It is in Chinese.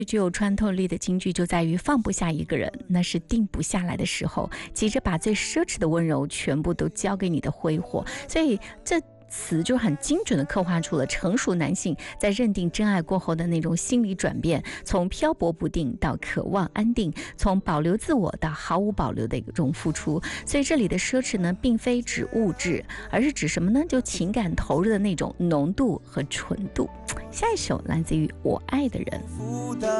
具有穿透力的金句就在于放不下一个人，那是定不下来的时候，急着把最奢侈的温柔全部都交给你的挥霍。所以这词就很精准地刻画出了成熟男性在认定真爱过后的那种心理转变，从漂泊不定到渴望安定，从保留自我到毫无保留的一种付出。所以这里的奢侈呢，并非指物质，而是指什么呢？就情感投入的那种浓度和纯度。下一首来自于我爱的人。